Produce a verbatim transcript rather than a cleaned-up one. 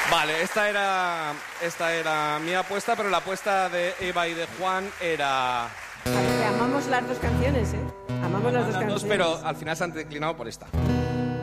Vale, esta era, esta era mi apuesta, pero la apuesta de Eva y de Juan era... A ver, amamos las dos canciones, ¿eh? Amamos las dos las canciones. dos, pero al final se han declinado por esta.